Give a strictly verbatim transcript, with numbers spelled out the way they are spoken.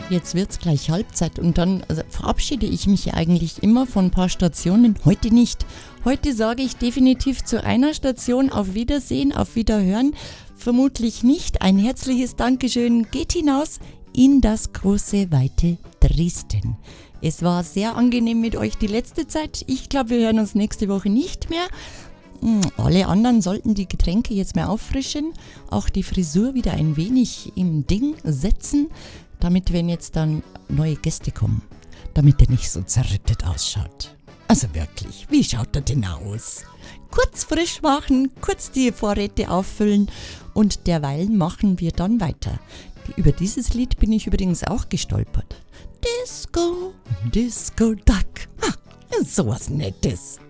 Jetzt wird's gleich Halbzeit und dann also, verabschiede ich mich eigentlich immer von ein paar Stationen. Heute nicht. Heute sage ich definitiv zu einer Station auf Wiedersehen, auf Wiederhören. Vermutlich nicht. Ein herzliches Dankeschön geht hinaus in das große, weite Dresden. Es war sehr angenehm mit euch die letzte Zeit. Ich glaube, wir hören uns nächste Woche nicht mehr. Alle anderen sollten die Getränke jetzt mehr auffrischen, auch die Frisur wieder ein wenig im Ding setzen, damit wenn jetzt dann neue Gäste kommen, damit er nicht so zerrüttet ausschaut. Also wirklich, wie schaut er denn aus? Kurz frisch machen, kurz die Vorräte auffüllen und derweil machen wir dann weiter. Über dieses Lied bin ich übrigens auch gestolpert. Disco, Disco Duck. Ah, sowas Nettes.